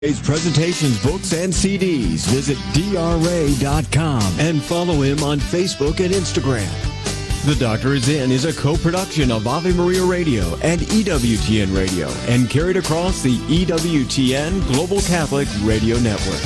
His presentations, books, and CDs. Visit DRA.com and follow him on Facebook and Instagram. The Doctor Is In is a co-production of Ave Maria Radio and EWTN Radio and carried across the EWTN Global Catholic Radio Network.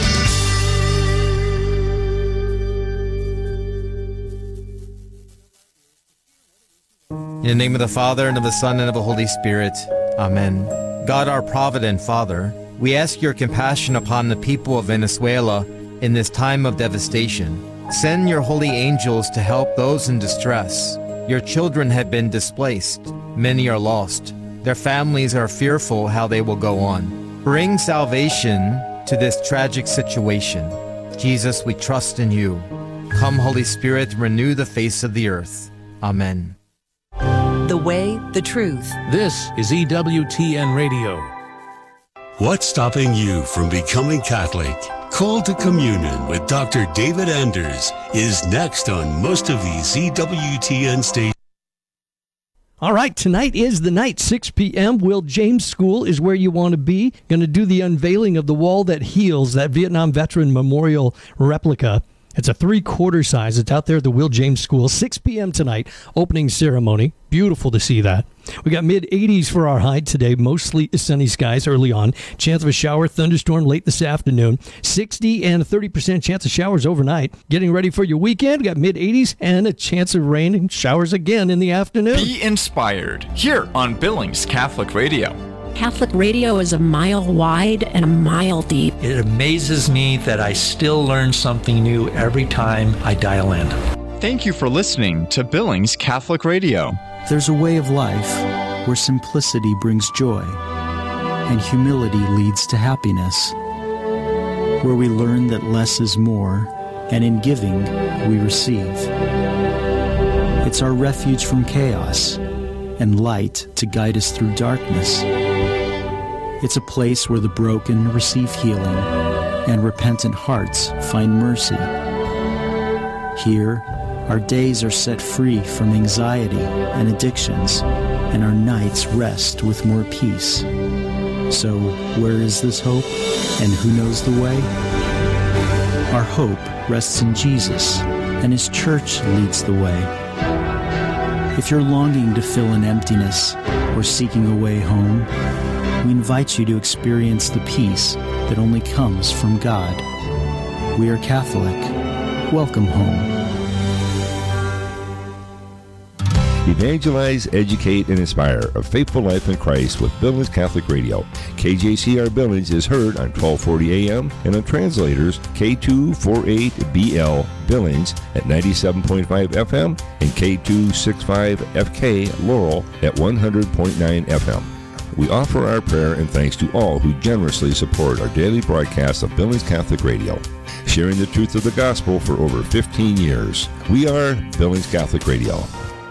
In the name of the Father, and of the Son, and of the Holy Spirit. Amen. God, our provident Father, we ask your compassion upon the people of Venezuela in this time of devastation. Send your holy angels to help those in distress. Your children have been displaced. Many are lost. Their families are fearful how they will go on. Bring salvation to this tragic situation. Jesus, we trust in you. Come, Holy Spirit, renew the face of the earth. Amen. The way, the truth. This is EWTN Radio. What's stopping you from becoming Catholic? Call to Communion with Dr. David Anders is next on most of these EWTN stations. All right, tonight is the night, 6 p.m. Will James School is where you want to be. Going to do the unveiling of the Wall That Heals, that Vietnam veteran memorial replica. It's a 3/4 size. It's out there at the Will James School. 6 p.m. tonight, opening ceremony. Beautiful to see that. We got mid-80s for our high today. Mostly sunny skies early on. Chance of a shower, thunderstorm late this afternoon. 60 and 30% chance of showers overnight. Getting ready for your weekend. Got mid-80s and a chance of rain and showers again in the afternoon. Be inspired here on Billings Catholic Radio. Catholic radio is a mile wide and a mile deep. It amazes me that I still learn something new every time I dial in. Thank you for listening to Billings Catholic Radio. There's a way of life where simplicity brings joy and humility leads to happiness, where we learn that less is more, and in giving, we receive. It's our refuge from chaos and light to guide us through darkness. It's a place where the broken receive healing and repentant hearts find mercy. Here, our days are set free from anxiety and addictions, and our nights rest with more peace. So, where is this hope, and who knows the way? Our hope rests in Jesus, and His church leads the way. If you're longing to fill an emptiness or seeking a way home, we invite you to experience the peace that only comes from God. We are Catholic. Welcome home. Evangelize, educate, and inspire a faithful life in Christ with Billings Catholic Radio. KJCR Billings is heard on 1240 AM and on translators K248BL Billings at 97.5 FM and K265FK Laurel at 100.9 FM. We offer our prayer and thanks to all who generously support our daily broadcast of Billings Catholic Radio, sharing the truth of the gospel for over 15 years. We are Billings Catholic Radio.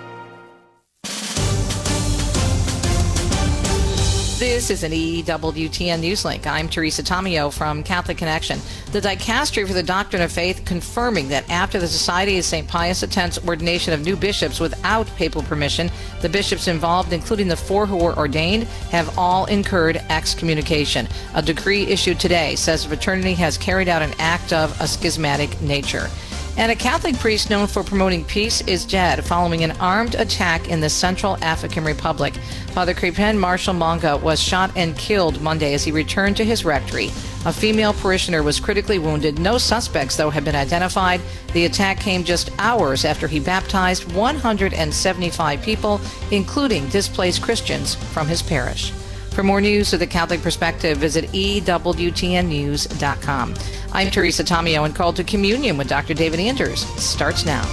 This is an EWTN Newslink. I'm Teresa Tomeo from Catholic Connection. The Dicastery for the Doctrine of Faith confirming that after the Society of St. Pius X's ordination of new bishops without papal permission, the bishops involved, including the 4 who were ordained, have all incurred excommunication. A decree issued today says the fraternity has carried out an act of a schismatic nature. And a Catholic priest known for promoting peace is dead following an armed attack in the Central African Republic. Father Cripen Marshall Monga was shot and killed Monday as he returned to his rectory. A female parishioner was critically wounded. No suspects, though, have been identified. The attack came just hours after he baptized 175 people, including displaced Christians from his parish. For more news of the Catholic perspective, visit EWTNnews.com. I'm Teresa Tomeo, and Call to Communion with Dr. David Anders starts now.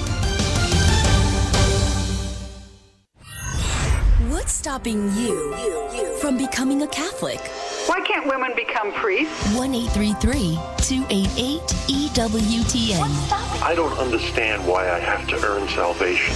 What's stopping you from becoming a Catholic? Why can't women become priests? 1-833-288-EWTN. I don't understand why I have to earn salvation.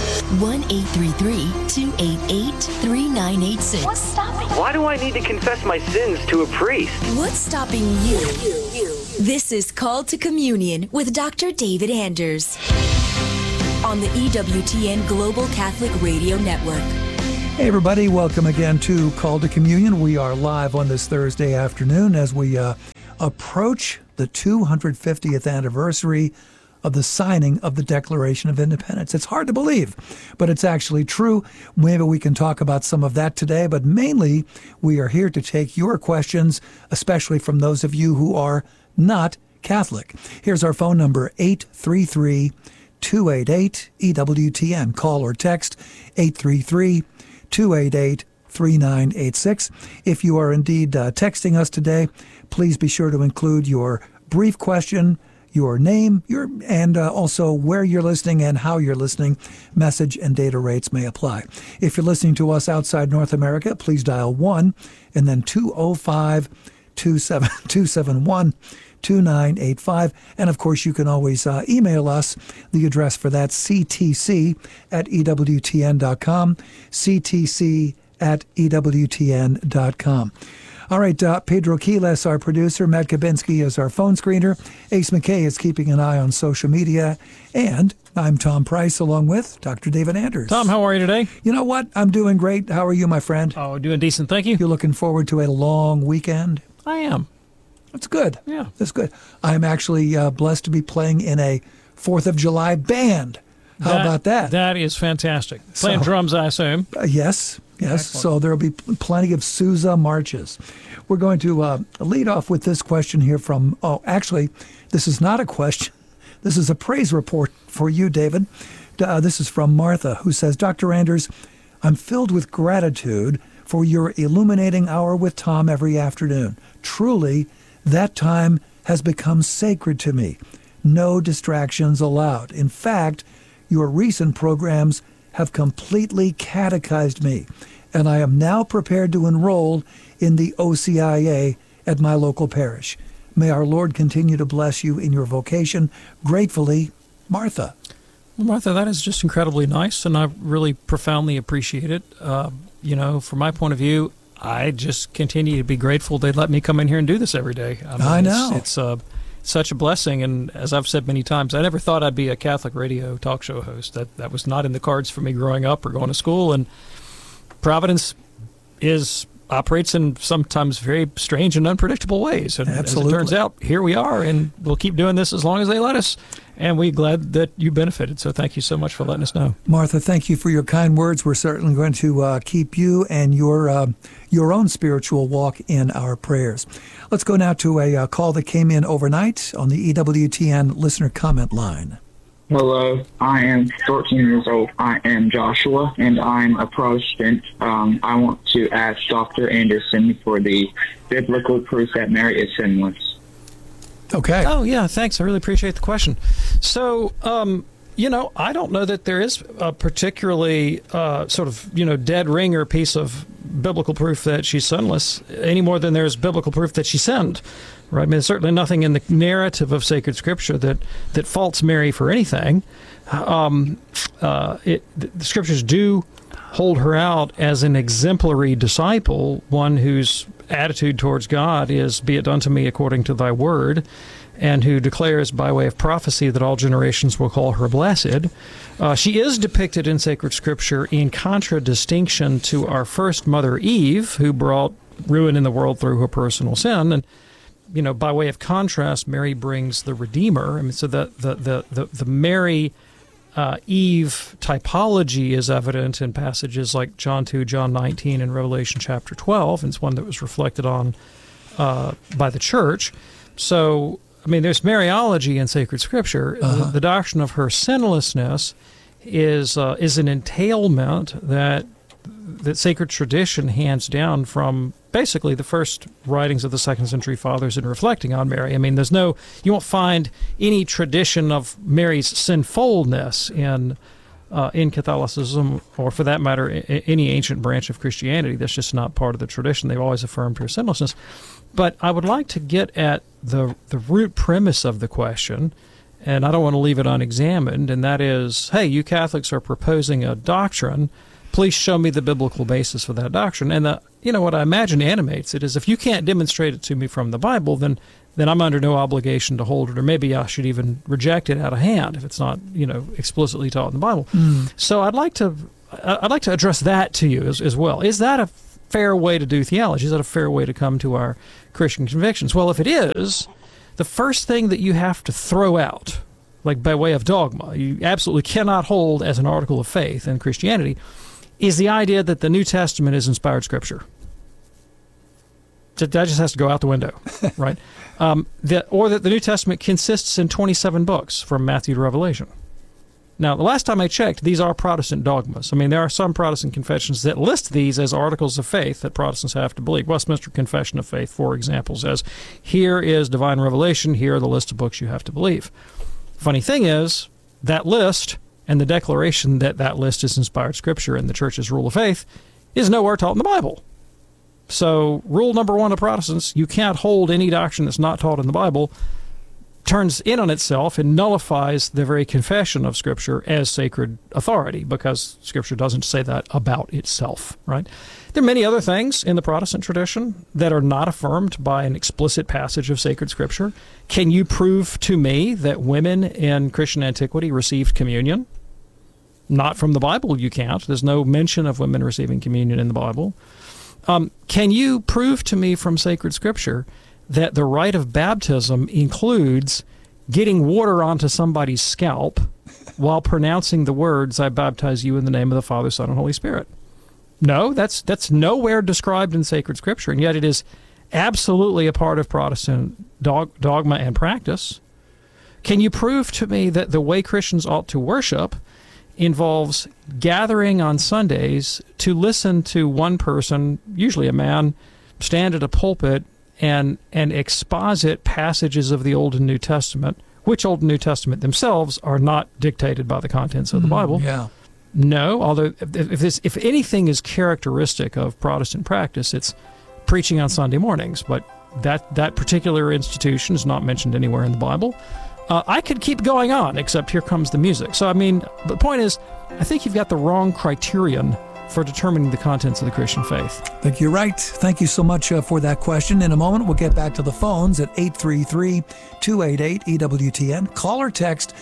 1-833-288-3986. What's stopping? Why do I need to confess my sins to a priest? What's stopping you? This is Call to Communion with Dr. David Anders on the EWTN Global Catholic Radio Network. Hey everybody, welcome again to Call to Communion. We are live on this Thursday afternoon as we approach the 250th anniversary of the signing of the Declaration of Independence. It's hard to believe, but it's actually true. Maybe we can talk about some of that today, but mainly we are here to take your questions, especially from those of you who are not Catholic. Here's our phone number, 833-288-EWTN. Call or text 833-288-3986. If you are indeed texting us today, please be sure to include your brief question, your name, and also where you're listening and how you're listening. Message and data rates may apply. If you're listening to us outside North America, please dial 1 and then 205-271-2985. And of course, you can always email us. The address for that, ctc@ewtn.com, ctc@ewtn.com. All right, Pedro Quiles, our producer. Matt Kabinski is our phone screener. Ace McKay is keeping an eye on social media. And I'm Tom Price, along with Dr. David Anders. Tom, how are you today? You know what? I'm doing great. How are you, my friend? Oh, doing decent, thank you. You looking forward to a long weekend? I am. That's good. Yeah. That's good. I'm actually blessed to be playing in a 4th of July band. How about that? That is fantastic. Playing drums, I assume. Yes. Yes, excellent. So there will be plenty of Sousa marches. We're going to lead off with this question here from, actually, this is not a question. This is a praise report for you, David. This is from Martha, who says, Dr. Anders, I'm filled with gratitude for your illuminating hour with Tom every afternoon. Truly, that time has become sacred to me. No distractions allowed. In fact, your recent programs have completely catechized me, and I am now prepared to enroll in the OCIA at my local parish. May our Lord continue to bless you in your vocation. Gratefully, Martha. Well, Martha, that is just incredibly nice, and I really profoundly appreciate it. From my point of view, I just continue to be grateful they let me come in here and do this every day. I know. It's such a blessing, and as I've said many times, I never thought I'd be a Catholic radio talk show host. That was not in the cards for me growing up or going to school, and Providence operates in sometimes very strange and unpredictable ways. And absolutely. As it turns out, here we are, and we'll keep doing this as long as they let us. And we're glad that you benefited. So thank you so much for letting us know. Martha, thank you for your kind words. We're certainly going to keep you and your own spiritual walk in our prayers. Let's go now to a call that came in overnight on the EWTN listener comment line. Hello, I am 14 years old. I am Joshua, and I'm a Protestant. I want to ask Dr. Anderson for the biblical proof that Mary is sinless. Okay. Oh, yeah, thanks. I really appreciate the question. So, I don't know that there is a particularly dead ringer piece of biblical proof that she's sinless any more than there's biblical proof that she sinned. Right? I mean, there's certainly nothing in the narrative of sacred scripture that faults Mary for anything. The scriptures do hold her out as an exemplary disciple, one whose attitude towards God is, be it done to me according to thy word, and who declares by way of prophecy that all generations will call her blessed. She is depicted in sacred scripture in contradistinction to our first mother Eve, who brought ruin in the world through her personal sin. And by way of contrast, Mary brings the Redeemer. I mean, so the Mary Eve typology is evident in passages like John 2, John 19, and Revelation chapter 12. And it's one that was reflected on by the Church. So, I mean, there's Mariology in sacred scripture. Uh-huh. The doctrine of her sinlessness is an entailment that sacred tradition hands down from basically the first writings of the 2nd century fathers in reflecting on Mary. I mean, you won't find any tradition of Mary's sinfulness in Catholicism, or for that matter, any ancient branch of Christianity. That's just not part of the tradition. They've always affirmed her sinlessness. But I would like to get at the root premise of the question, and I don't want to leave it unexamined, and that is, hey, you Catholics are proposing a doctrine. Please show me the biblical basis for that doctrine. And what I imagine animates it is, if you can't demonstrate it to me from the Bible, then I'm under no obligation to hold it, or maybe I should even reject it out of hand if it's not explicitly taught in the Bible. So I'd like to I'd like to address that to you as well. Is that a fair way to do theology? Is that a fair way to come to our Christian convictions? Well, if it is, the first thing that you have to throw out, like by way of dogma, you absolutely cannot hold as an article of faith in Christianity, is the idea that the New Testament is inspired Scripture. That just has to go out the window, right? Or that the New Testament consists in 27 books from Matthew to Revelation. Now, the last time I checked, these are Protestant dogmas. I mean, there are some Protestant confessions that list these as articles of faith that Protestants have to believe. Westminster Confession of Faith, for example, says, here is divine revelation, here are the list of books you have to believe. Funny thing is, that list and the declaration that that list is inspired Scripture and the Church's rule of faith is nowhere taught in the Bible. So, rule number one of Protestants, you can't hold any doctrine that's not taught in the Bible, turns in on itself and nullifies the very confession of Scripture as sacred authority, because Scripture doesn't say that about itself, right? There are many other things in the Protestant tradition that are not affirmed by an explicit passage of sacred Scripture. Can you prove to me that women in Christian antiquity received communion? Not from the Bible, you can't. There's no mention of women receiving communion in the Bible. Can you prove to me from sacred Scripture that the rite of baptism includes getting water onto somebody's scalp while pronouncing the words, I baptize you in the name of the Father, Son, and Holy Spirit? No, that's nowhere described in sacred Scripture, and yet it is absolutely a part of Protestant dogma and practice. Can you prove to me that the way Christians ought to worship involves gathering on Sundays to listen to one person, usually a man, stand at a pulpit and exposit passages of the Old and New Testament, which Old and New Testament themselves are not dictated by the contents of the Bible? Yeah. No, although if anything is characteristic of Protestant practice, it's preaching on Sunday mornings, but that particular institution is not mentioned anywhere in the Bible. I could keep going on, except here comes the music. So, I mean, the point is, I think you've got the wrong criterion for determining the contents of the Christian faith. I think you're right. Thank you so much for that question. In a moment, we'll get back to the phones at 833-288-EWTN. Call or text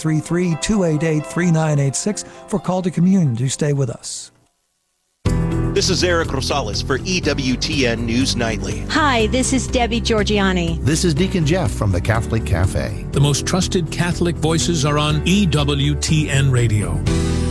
833-288-3986 for Call to Communion. Do stay with us. This is Eric Rosales for EWTN News Nightly. Hi, this is Debbie Georgiani. This is Deacon Jeff from the Catholic Cafe. The most trusted Catholic voices are on EWTN Radio.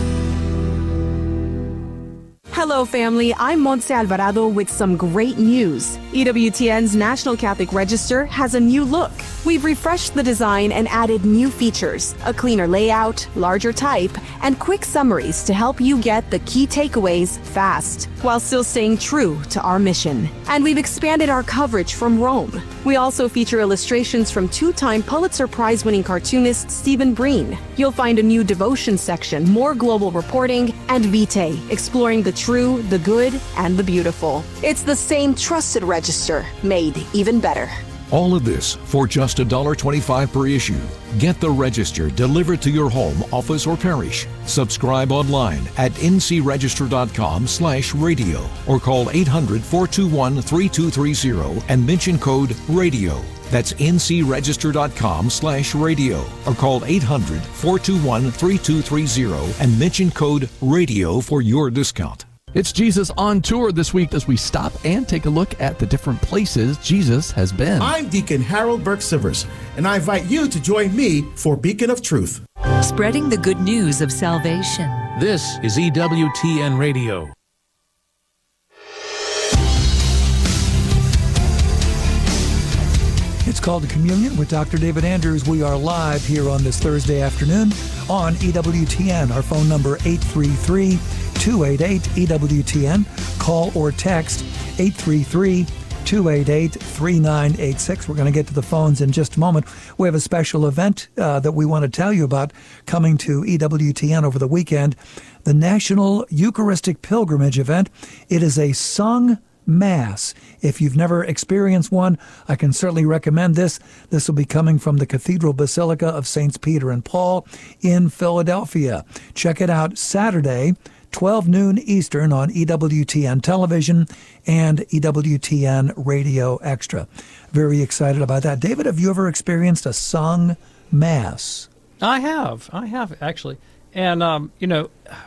Hello, family. I'm Montse Alvarado with some great news. EWTN's National Catholic Register has a new look. We've refreshed the design and added new features, a cleaner layout, larger type, and quick summaries to help you get the key takeaways fast, while still staying true to our mission. And we've expanded our coverage from Rome. We also feature illustrations from two-time Pulitzer Prize-winning cartoonist Stephen Breen. You'll find a new devotion section, more global reporting, and Vitae, exploring the true, the good, and the beautiful. It's the same trusted register, made even better. All of this for just $1.25 per issue. Get the Register delivered to your home, office, or parish. Subscribe online at ncregister.com/radio or call 800-421-3230 and mention code RADIO. That's ncregister.com/radio or call 800-421-3230 and mention code RADIO for your discount. It's Jesus on Tour this week as we stop and take a look at the different places Jesus has been. I'm Deacon Harold Burke-Sivers, and I invite you to join me for Beacon of Truth. Spreading the good news of salvation. This is EWTN Radio. It's Called to Communion with Dr. David Andrews. We are live here on this Thursday afternoon on EWTN. Our phone number 833-288-EWTN. Call or text 833-288-3986. We're going to get to the phones in just a moment. We have a special event that we want to tell you about coming to EWTN over the weekend, the National Eucharistic Pilgrimage Event. It is a sung Mass. If you've never experienced one, I can certainly recommend this. This will be coming from the Cathedral Basilica of Saints Peter and Paul in Philadelphia. Check it out Saturday, 12 noon Eastern on EWTN Television and EWTN Radio Extra. Very excited about that. David, have you ever experienced a sung Mass? I have actually. And,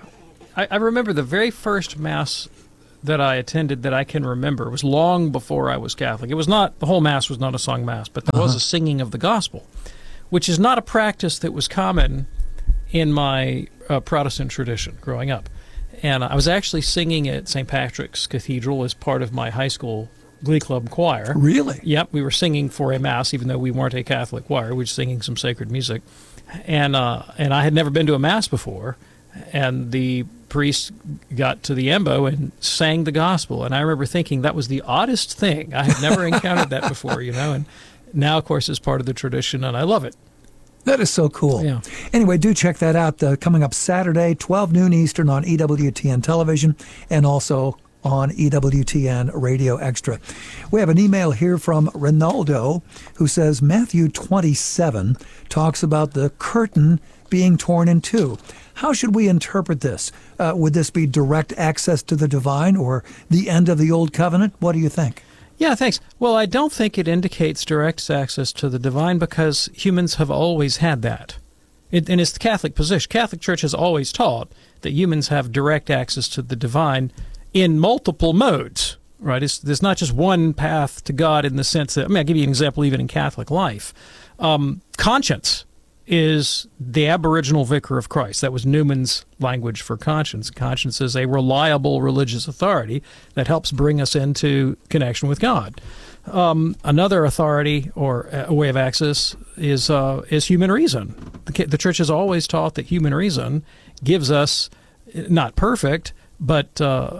I remember the very first Mass that I attended that I can remember. It was long before I was Catholic. It was not, the whole Mass was not a sung Mass, but there was a singing of the Gospel, which is not a practice that was common in my Protestant tradition growing up. And I was actually singing at St. Patrick's Cathedral as part of my high school Glee Club choir. Really? Yep, we were singing for a Mass, even though we weren't a Catholic choir. We were singing some sacred music. And I had never been to a Mass before, and the priest got to the embo and sang the Gospel. And I remember thinking that was the oddest thing. I had never encountered that before, and now, of course, it's part of the tradition, and I love it. That is so cool. Yeah. Anyway, do check that out. Coming up Saturday, 12 noon Eastern on EWTN Television and also on EWTN Radio Extra. We have an email here from Ronaldo who says Matthew 27 talks about the curtain being torn in two. How should we interpret this? Would this be direct access to the divine or the end of the old covenant? What do you think? Yeah, thanks. Well, I don't think it indicates direct access to the divine because humans have always had that. And it's the Catholic position. Catholic Church has always taught that humans have direct access to the divine in multiple modes, right? There's not just one path to God in the sense that, I'll give you an example even in Catholic life. Conscience is the aboriginal vicar of Christ. That was Newman's language for conscience. Conscience is a reliable religious authority that helps bring us into connection with God. Another authority or a way of access is human reason. The Church has always taught that human reason gives us, not perfect, but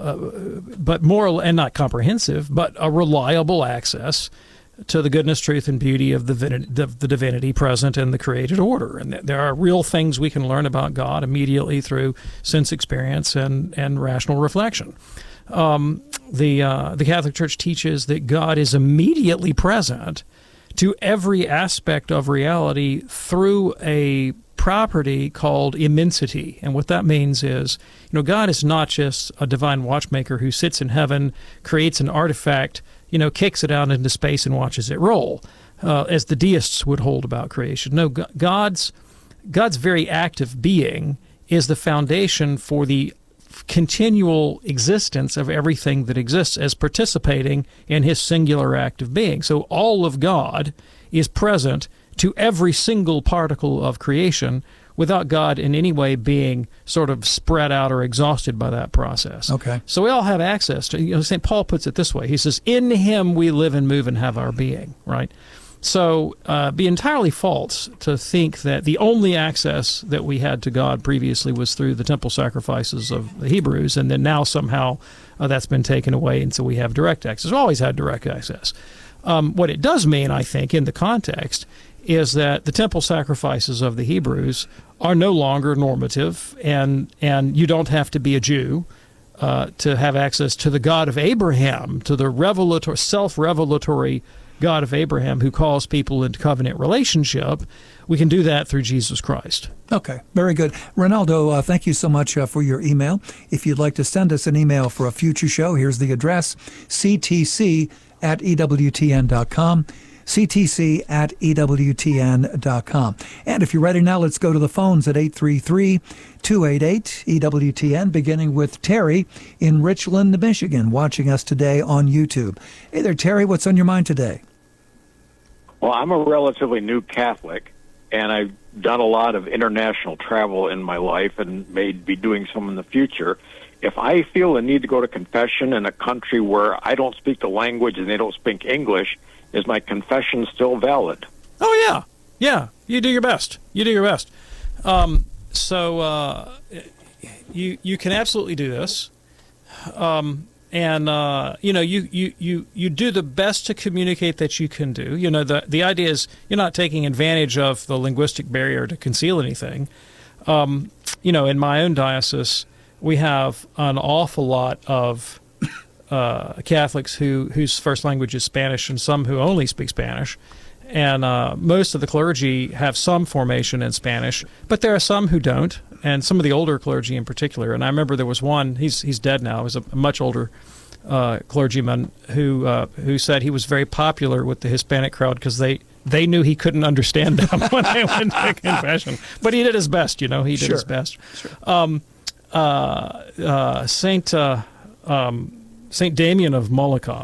moral and not comprehensive, but a reliable access to the goodness, truth, and beauty of the divinity present in the created order. And there are real things we can learn about God immediately through sense experience and rational reflection. The Catholic Church teaches that God is immediately present to every aspect of reality through a property called immensity. And what that means is, God is not just a divine watchmaker who sits in heaven, creates an artifact, kicks it out into space and watches it roll, as the deists would hold about creation. No, God's very active being is the foundation for the continual existence of everything that exists as participating in his singular active being. So all of God is present to every single particle of creation without God in any way being sort of spread out or exhausted by that process. Okay. So we all have access to, St. Paul puts it this way. He says, in him we live and move and have our being, right? So be entirely false to think that the only access that we had to God previously was through the temple sacrifices of the Hebrews, and then now somehow that's been taken away, and so we have direct access. We've always had direct access. What it does mean, I think, in the context, is that the temple sacrifices of the Hebrews are no longer normative, and you don't have to be a Jew to have access to the God of Abraham, to the self-revelatory God of Abraham who calls people into covenant relationship. We can do that through Jesus Christ. Okay, very good. Ronaldo, thank you so much for your email. If you'd like to send us an email for a future show, here's the address, ctc@ewtn.com. ctc@ewtn.com. And if you're ready now, let's go to the phones at 833-288-EWTN, beginning with Terry in Richland, Michigan, watching us today on YouTube. Hey there, Terry, what's on your mind today? Well, I'm a relatively new Catholic, and I've done a lot of international travel in my life and may be doing some in the future. If I feel the need to go to confession in a country where I don't speak the language and they don't speak English, is my confession still valid? Oh, yeah. Yeah, you do your best. You can absolutely do this. You do the best to communicate that you can do. The idea is you're not taking advantage of the linguistic barrier to conceal anything. In my own diocese, we have an awful lot of Catholics whose first language is Spanish and some who only speak Spanish. And most of the clergy have some formation in Spanish, but there are some who don't, and some of the older clergy in particular. And I remember there was one, he's dead now, he was a much older clergyman who said he was very popular with the Hispanic crowd because they knew he couldn't understand them when they went to confession. But he did his best, he did his best. Sure. Saint Damien of Molokai,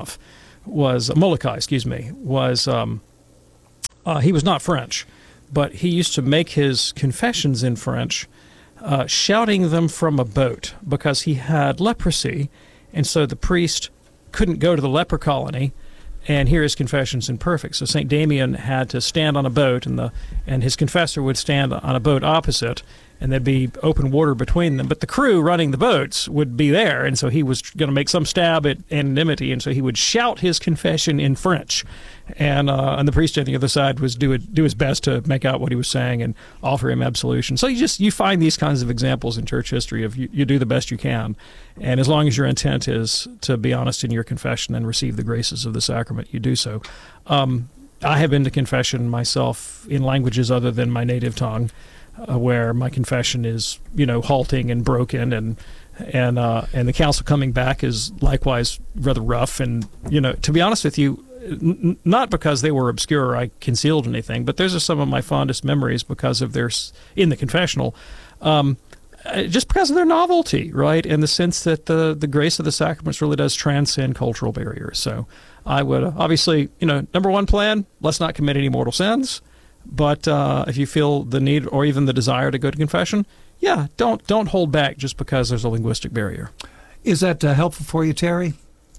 he was not French, but he used to make his confessions in French, shouting them from a boat because he had leprosy, and so the priest couldn't go to the leper colony and hear his confessions in perfect. So St. Damien had to stand on a boat, and his confessor would stand on a boat opposite, and there'd be open water between them. But the crew running the boats would be there, and so he was going to make some stab at anonymity, and so he would shout his confession in French. And the priest on the other side was do his best to make out what he was saying and offer him absolution. So you find these kinds of examples in church history of you do the best you can, and as long as your intent is to be honest in your confession and receive the graces of the sacrament, you do so. I have been to confession myself in languages other than my native tongue, where my confession is halting and broken, and the counsel coming back is likewise rather rough. And to be honest with you, not because they were obscure or I concealed anything, but those are some of my fondest memories because of in the confessional, just because of their novelty, right? And the sense that the grace of the sacraments really does transcend cultural barriers. So I would obviously, number one plan, let's not commit any mortal sins. But if you feel the need or even the desire to go to confession, don't hold back just because there's a linguistic barrier. Is that helpful for you, Terry?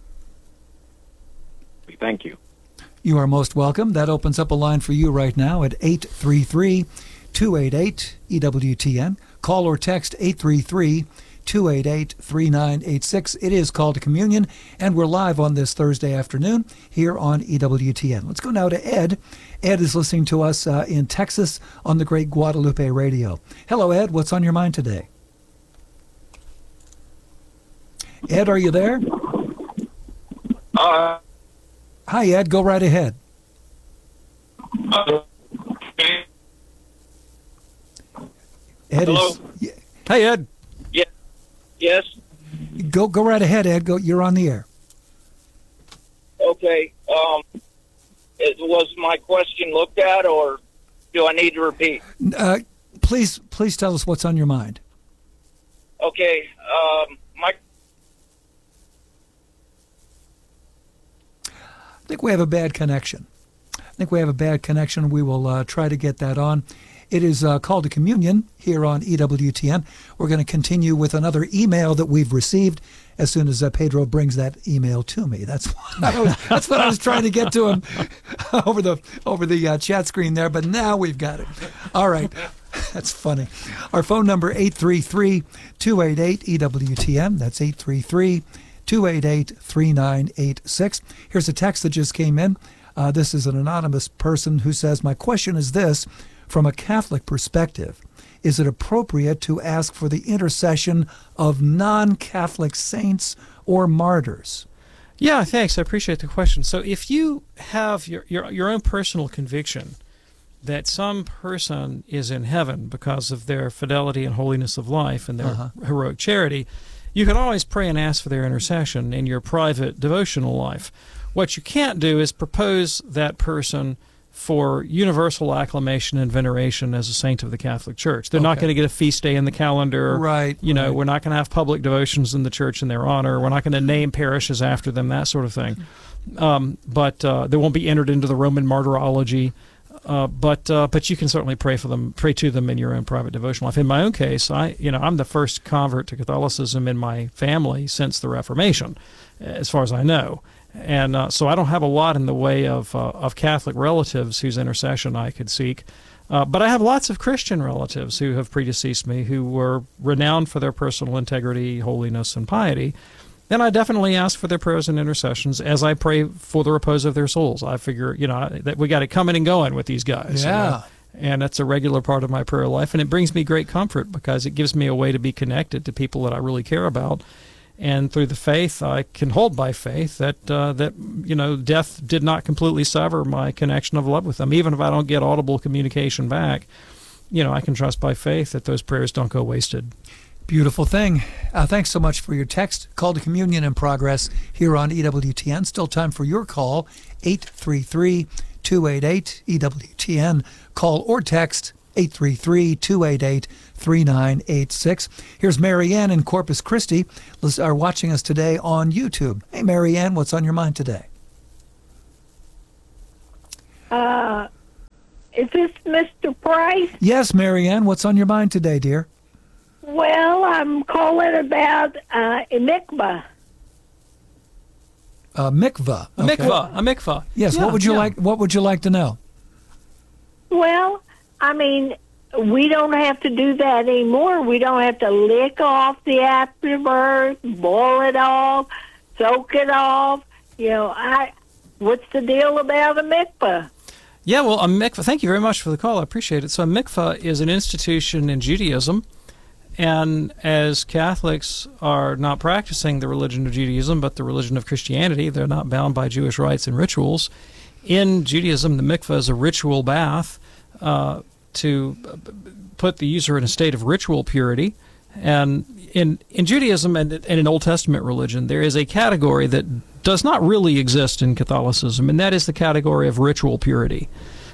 Thank you. You are most welcome. That opens up a line for you right now at 833-288-EWTN. Call or text 833-288-3986. It is Call to Communion, and we're live on this Thursday afternoon here on EWTN. Let's go now to Ed. Ed is listening to us in Texas on the Great Guadalupe Radio. Hello, Ed. What's on your mind today? Ed, are you there? Hi, Ed. Go right ahead. Ed Hello? Hey, Ed. Yeah. Yes? Go right ahead, Ed. You're on the air. Okay. Was my question looked at, or do I need to repeat? Please tell us what's on your mind. Okay. I think we have a bad connection. We will try to get that on. It is Call to Communion here on EWTN. We're going to continue with another email that we've received as soon as Pedro brings that email to me. That's what I was trying to get to him over the chat screen there, but now we've got it. All right. That's funny. Our phone number, 833-288-EWTN. That's 833-288-3986. Here's a text that just came in. This is an anonymous person who says, my question is this: from a Catholic perspective, is it appropriate to ask for the intercession of non-Catholic saints or martyrs? Yeah, thanks. I appreciate the question. So if you have your own personal conviction that some person is in heaven because of their fidelity and holiness of life and their heroic charity, you can always pray and ask for their intercession in your private devotional life. What you can't do is propose that person for universal acclamation and veneration as a saint of the Catholic Church. They're not going to get a feast day in the calendar. Right. We're not going to have public devotions in the church in their honor. We're not going to name parishes after them, that sort of thing. But they won't be entered into the Roman martyrology. But you can certainly pray to them in your own private devotional life. In my own case, I'm the first convert to Catholicism in my family since the Reformation, as far as I know. And so I don't have a lot in the way of Catholic relatives whose intercession I could seek. But I have lots of Christian relatives who have predeceased me, who were renowned for their personal integrity, holiness, and piety. And I definitely ask for their prayers and intercessions as I pray for the repose of their souls. I figure, that we got it coming and going with these guys. Yeah. And that's a regular part of my prayer life. And it brings me great comfort because it gives me a way to be connected to people that I really care about. And through the faith, I can hold by faith that death did not completely sever my connection of love with them. Even if I don't get audible communication back, I can trust by faith that those prayers don't go wasted. Beautiful thing. Thanks so much for your text. Call to Communion in progress here on EWTN. Still time for your call, 833-288-EWTN. Call or text 833-288-3986. Here's Marianne in Corpus Christi, are watching us today on YouTube. Hey, Marianne, what's on your mind today? Is this Mr. Price? Yes, Marianne, what's on your mind today, dear? Well, I'm calling about a mikvah. A mikvah. A mikvah. Yes. Yeah, what would you like? What would you like to know? Well, I mean, we don't have to do that anymore. We don't have to lick off the afterbirth, boil it off, soak it off. You know, what's the deal about a mikvah? Yeah, well, a mikvah, thank you very much for the call. I appreciate it. So a mikvah is an institution in Judaism, and as Catholics are not practicing the religion of Judaism, but the religion of Christianity, they're not bound by Jewish rites and rituals. In Judaism, the mikvah is a ritual bath to put the user in a state of ritual purity. And in Judaism and in Old Testament religion, there is a category that does not really exist in Catholicism, and that is the category of ritual purity.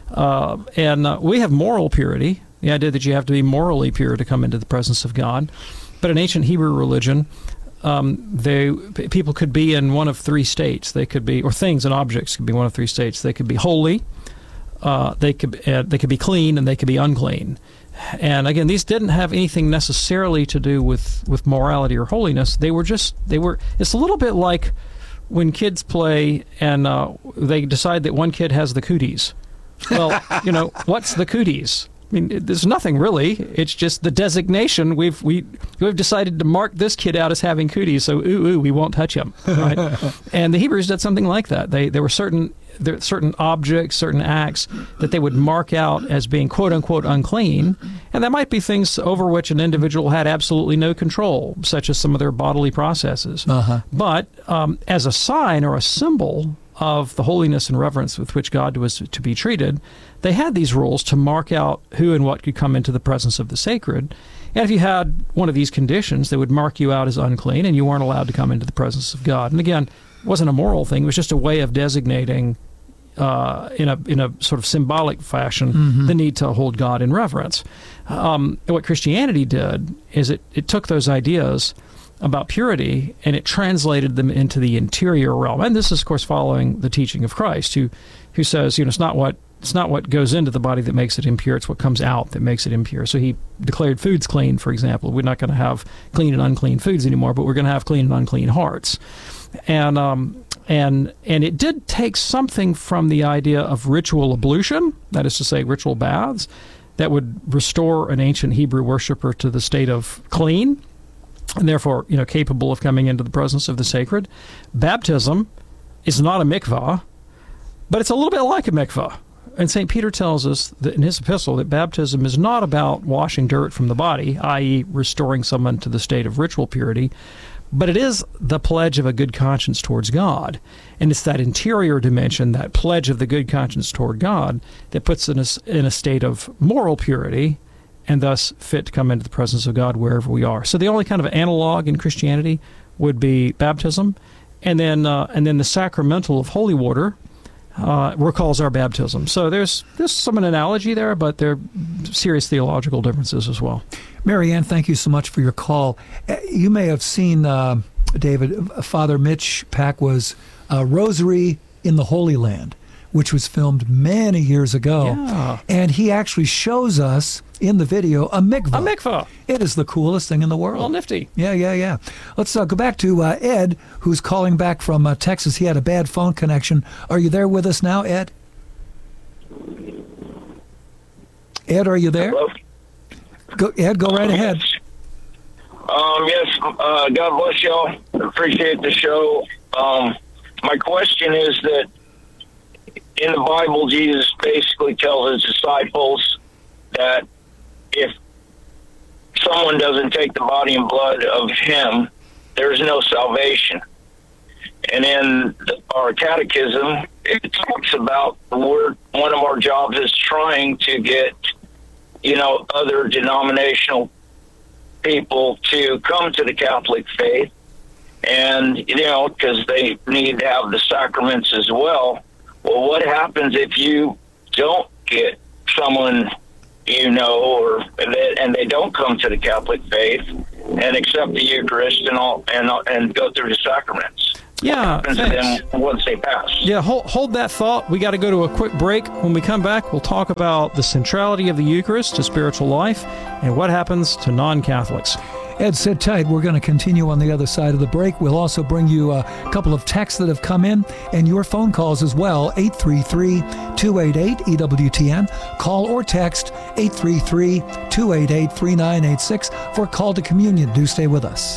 And we have moral purity, the idea that you have to be morally pure to come into the presence of God. But in ancient Hebrew religion, people could be in one of three states. They could be, or things and objects could be one of three states. They could be holy, they could be clean, and they could be unclean. And again, these didn't have anything necessarily to do with morality or holiness. They were. It's a little bit like when kids play and they decide that one kid has the cooties. Well, what's the cooties? I mean, there's nothing really. It's just the designation. We've decided to mark this kid out as having cooties, so we won't touch him. Right? And the Hebrews did something like that. There were certain objects, certain acts that they would mark out as being quote unquote unclean, and that might be things over which an individual had absolutely no control, such as some of their bodily processes. But as a sign or a symbol of the holiness and reverence with which God was to be treated, they had these rules to mark out who and what could come into the presence of the sacred. And if you had one of these conditions, they would mark you out as unclean, and you weren't allowed to come into the presence of God. And again, it wasn't a moral thing. It was just a way of designating, in a sort of symbolic fashion, the need to hold God in reverence. What Christianity did is it took those ideas about purity and it translated them into the interior realm. And this is, of course, following the teaching of Christ, who says, it's not what goes into the body that makes it impure, it's what comes out that makes it impure. So he declared foods clean, for example. We're not going to have clean and unclean foods anymore, but we're going to have clean and unclean hearts. And it did take something from the idea of ritual ablution, that is to say, ritual baths, that would restore an ancient Hebrew worshiper to the state of clean, and therefore, capable of coming into the presence of the sacred. Baptism is not a mikvah, but it's a little bit like a mikvah. And St. Peter tells us that in his epistle that baptism is not about washing dirt from the body, i.e. restoring someone to the state of ritual purity, but it is the pledge of a good conscience towards God. And it's that interior dimension, that pledge of the good conscience toward God, that puts us in a state of moral purity and thus fit to come into the presence of God wherever we are. So the only kind of analog in Christianity would be baptism, and then the sacramental of holy water recalls our baptism. So there's some analogy there, but there are serious theological differences as well. Marianne, thank you so much for your call. You may have seen, David, Father Mitch Pacwa's Rosary in the Holy Land, which was filmed many years ago. Yeah. And he actually shows us in the video a mikvah. A mikvah. It is the coolest thing in the world. Well, nifty. Yeah. Let's go back to Ed, who's calling back from Texas. He had a bad phone connection. Are you there with us now, Ed? Ed, are you there? Hello? Ed, go right ahead. Yes, God bless y'all. Appreciate the show. My question is that in the Bible, Jesus basically tells his disciples that if someone doesn't take the body and blood of him, there is no salvation. And in our catechism, it talks about one of our jobs is trying to get, other denominational people to come to the Catholic faith. And, because they need to have the sacraments as well. Well, what happens if you don't get someone and they don't come to the Catholic faith and accept the Eucharist and go through the sacraments. Yeah, what happens to them once they pass? Yeah, hold that thought. We got to go to a quick break. When we come back, we'll talk about the centrality of the Eucharist to spiritual life and what happens to non-Catholics. Ed, sit tight. We're going to continue on the other side of the break. We'll also bring you a couple of texts that have come in and your phone calls as well. 833-288-EWTN. Call or text 833-288-3986 for Call to Communion. Do stay with us.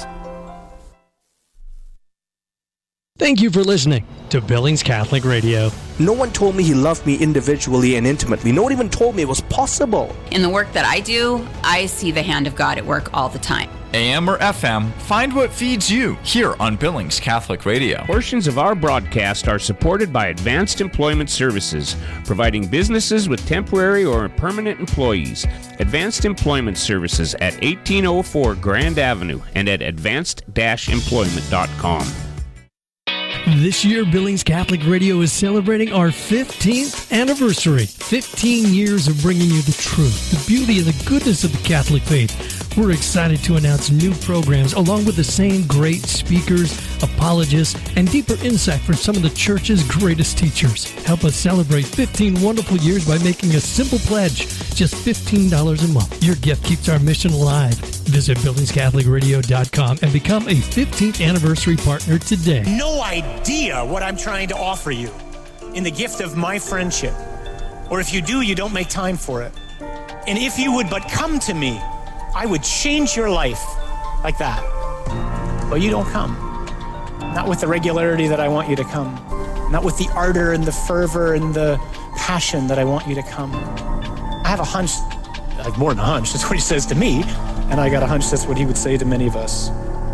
Thank you for listening to Billings Catholic Radio. No one told me he loved me individually and intimately. No one even told me it was possible. In the work that I do, I see the hand of God at work all the time. AM or FM, find what feeds you here on Billings Catholic Radio. Portions of our broadcast are supported by Advanced Employment Services, providing businesses with temporary or permanent employees. Advanced Employment Services at 1804 Grand Avenue and at advanced-employment.com. This year, Billings Catholic Radio is celebrating our 15th anniversary. 15 years of bringing you the truth, the beauty, and the goodness of the Catholic faith. We're excited to announce new programs along with the same great speakers, apologists, and deeper insight from some of the Church's greatest teachers. Help us celebrate 15 wonderful years by making a simple pledge, just $15 a month. Your gift keeps our mission alive. Visit BillingsCatholicRadio.com and become a 15th anniversary partner today. No idea what I'm trying to offer you in the gift of my friendship. Or if you do, you don't make time for it. And if you would but come to me, I would change your life like that. But you don't come. Not with the regularity that I want you to come. Not with the ardor and the fervor and the passion that I want you to come. I have a hunch, more than a hunch, that's what he says to me, and I got a hunch that's what he would say to many of us.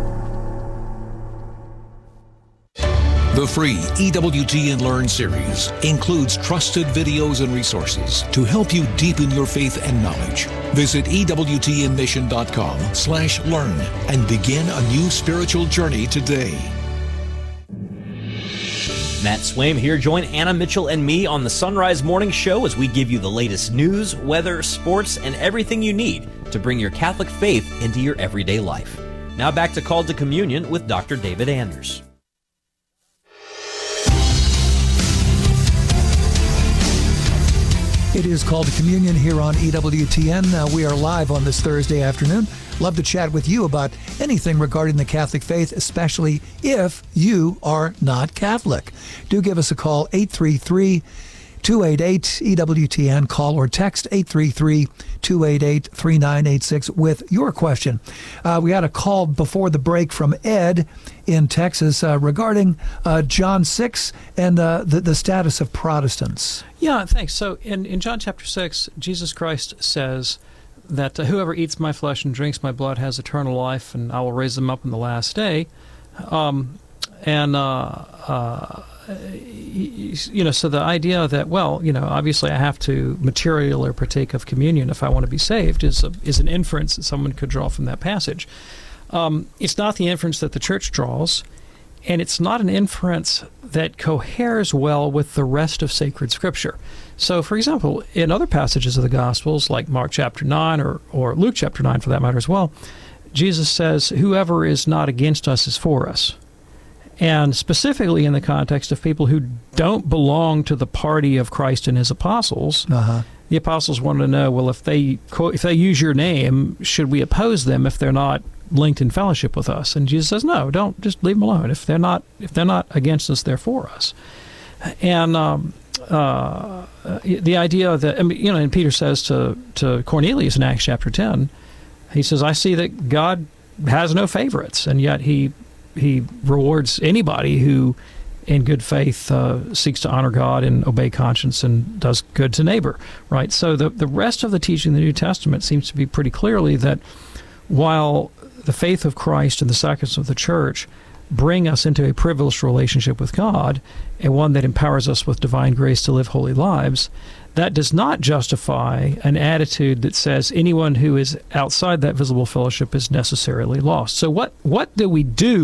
The free EWTN Learn series includes trusted videos and resources to help you deepen your faith and knowledge. Visit EWTNmission.com/learn and begin a new spiritual journey today. Matt Swaim here. Join Anna Mitchell and me on the Sunrise Morning Show as we give you the latest news, weather, sports, and everything you need to bring your Catholic faith into your everyday life. Now back to Call to Communion with Dr. David Anders. It is Called to Communion here on EWTN. We are live on this Thursday afternoon. Love to chat with you about anything regarding the Catholic faith, especially if you are not Catholic. Do give us a call, 833-288-EWTN. Call or text 833-288-3986 with your question. We had a call before the break from Ed in Texas regarding John 6 and the status of Protestants. Yeah, thanks. So in John chapter 6, Jesus Christ says that whoever eats my flesh and drinks my blood has eternal life, and I will raise them up in the last day. So the idea that, obviously I have to materially partake of communion if I want to be saved is an inference that someone could draw from that passage. It's not the inference that the Church draws, and it's not an inference that coheres well with the rest of sacred Scripture. So, for example, in other passages of the Gospels, like Mark chapter 9 or Luke chapter 9 for that matter as well, Jesus says, whoever is not against us is for us. And specifically in the context of people who don't belong to the party of Christ and his apostles, the apostles wanted to know, well, if they use your name, should we oppose them if they're not linked in fellowship with us? And Jesus says, no, don't, just leave them alone. If they're not against us, they're for us. And the idea that, and Peter says to Cornelius in Acts chapter 10, he says, I see that God has no favorites, and yet he rewards anybody who in good faith seeks to honor God and obey conscience and does good to neighbor, right? So the rest of the teaching in the New Testament seems to be pretty clearly that while the faith of Christ and the sacraments of the Church bring us into a privileged relationship with God, and one that empowers us with divine grace to live holy lives, that does not justify an attitude that says anyone who is outside that visible fellowship is necessarily lost. So what do we do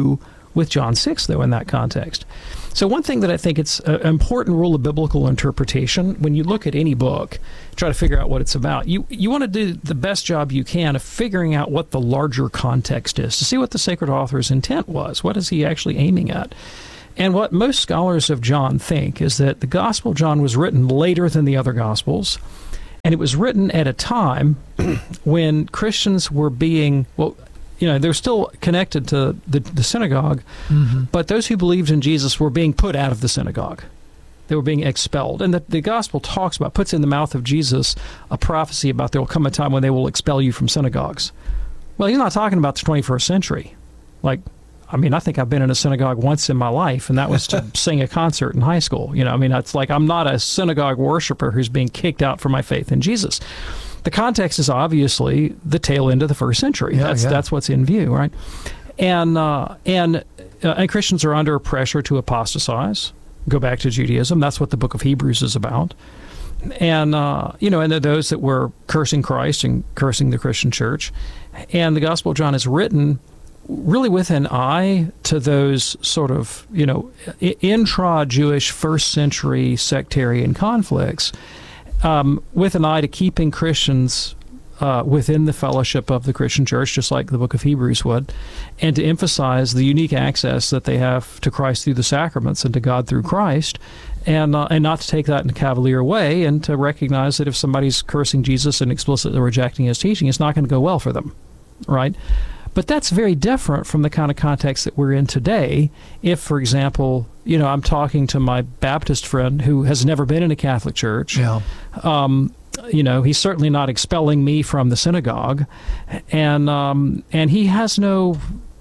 with John 6, though, in that context. So one thing that I think it's an important rule of biblical interpretation, when you look at any book, try to figure out what it's about, you want to do the best job you can of figuring out what the larger context is, to see what the sacred author's intent was. What is he actually aiming at? And what most scholars of John think is that the Gospel of John was written later than the other Gospels, and it was written at a time when Christians were being, they're still connected to the synagogue, but those who believed in Jesus were being put out of the synagogue. They were being expelled. And the gospel puts in the mouth of Jesus a prophecy about there will come a time when they will expel you from synagogues. Well, he's not talking about the 21st century. I think I've been in a synagogue once in my life, and that was to sing a concert in high school. It's like I'm not a synagogue worshiper who's being kicked out for my faith in Jesus. The context is obviously the tail end of the first century. That's what's in view, right? And Christians are under pressure to apostatize, go back to Judaism. That's what the book of Hebrews is about. And and there are those that were cursing Christ and cursing the Christian church. And the Gospel of John is written really with an eye to those sort of intra-Jewish first century sectarian conflicts. With an eye to keeping Christians within the fellowship of the Christian church, just like the book of Hebrews would, and to emphasize the unique access that they have to Christ through the sacraments and to God through Christ, and not to take that in a cavalier way, and to recognize that if somebody's cursing Jesus and explicitly rejecting his teaching, it's not going to go well for them, right? But that's very different from the kind of context that we're in today. If, for example, I'm talking to my Baptist friend who has never been in a Catholic church. Yeah. He's certainly not expelling me from the synagogue, and he has no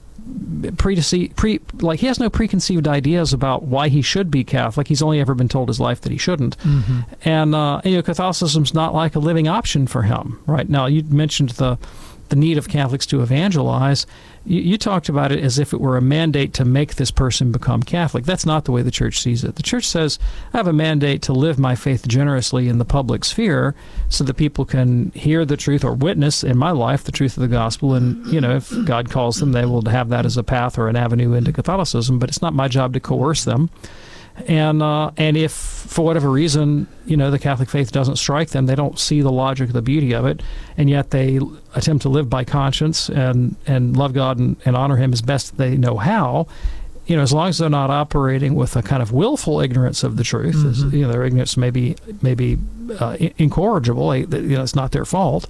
he has no preconceived ideas about why he should be Catholic. He's only ever been told his life that he shouldn't. And Catholicism's not like a living option for him. Right now, you mentioned the need of Catholics to evangelize. You talked about it as if it were a mandate to make this person become Catholic. That's not the way the church sees it. The church says, I have a mandate to live my faith generously in the public sphere so that people can hear the truth or witness in my life the truth of the gospel. And, if God calls them, they will have that as a path or an avenue into Catholicism. But it's not my job to coerce them. And if, for whatever reason, the Catholic faith doesn't strike them, they don't see the logic, the beauty of it, and yet they attempt to live by conscience and love God and honor Him as best they know how, as long as they're not operating with a kind of willful ignorance of the truth, their ignorance may be incorrigible, it's not their fault,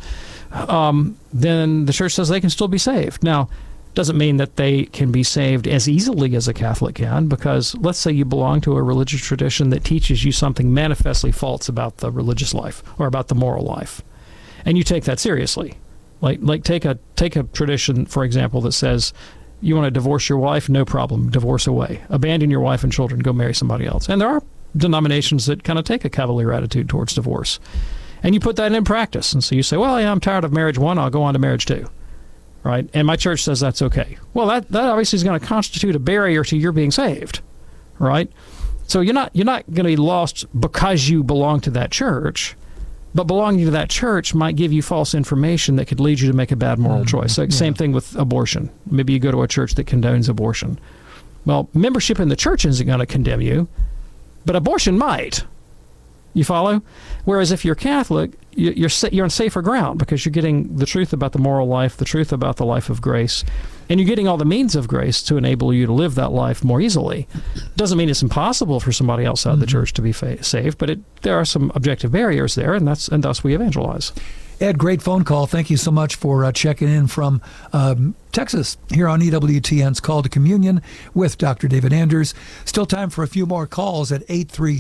then the church says they can still be saved. Now, doesn't mean that they can be saved as easily as a Catholic can, because let's say you belong to a religious tradition that teaches you something manifestly false about the religious life or about the moral life, and you take that seriously. Like take a tradition, for example, that says you want to divorce your wife, no problem, divorce away. Abandon your wife and children, go marry somebody else. And there are denominations that kind of take a cavalier attitude towards divorce. And you put that in practice. And so you say, well, yeah, I'm tired of marriage 1, I'll go on to marriage 2. Right? And my church says that's okay. Well, that obviously is going to constitute a barrier to your being saved, right? So you're not going to be lost because you belong to that church, but belonging to that church might give you false information that could lead you to make a bad moral choice. So same thing with abortion. Maybe you go to a church that condones abortion. Well, membership in the church isn't going to condemn you, but abortion might. You follow? Whereas if you're Catholic, you're on safer ground because you're getting the truth about the moral life, the truth about the life of grace, and you're getting all the means of grace to enable you to live that life more easily. Doesn't mean it's impossible for somebody else out of the church to be saved, but there are some objective barriers there, and thus we evangelize. Ed, great phone call. Thank you so much for checking in from Texas here on EWTN's Call to Communion with Dr. David Anders. Still time for a few more calls at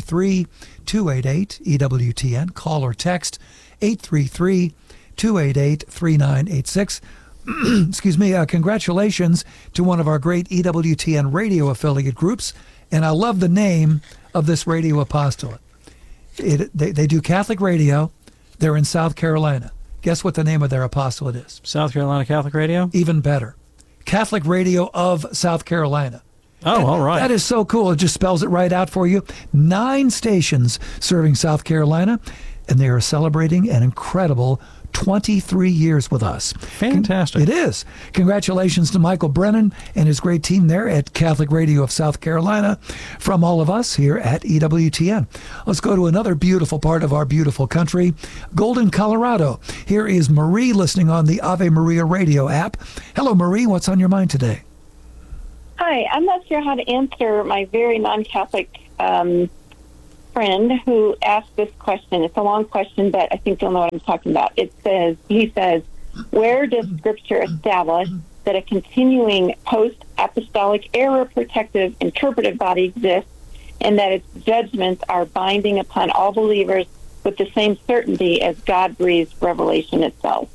833-288-EWTN. Call or text 833-288-3986. Excuse me. Congratulations to one of our great EWTN radio affiliate groups. And I love the name of this radio apostolate. They do Catholic radio. They're in South Carolina. Guess what the name of their apostolate is? South Carolina Catholic Radio? Even better. Catholic Radio of South Carolina. Oh, all right. That is so cool. It just spells it right out for you. 9 stations serving South Carolina, and they are celebrating an incredible 23 years with us. Fantastic. It is. Congratulations to Michael Brennan and his great team there at Catholic Radio of South Carolina from all of us here at EWTN. Let's go to another beautiful part of our beautiful country, Golden, Colorado. Here is Marie listening on the Ave Maria radio app. Hello, Marie. What's on your mind today? Hi. I'm not sure how to answer my very non-Catholic friend who asked this question. It's a long question, but I think you'll know what I'm talking about. He says, where does Scripture establish that a continuing post-apostolic error protective interpretive body exists and that its judgments are binding upon all believers with the same certainty as God-breathed revelation itself?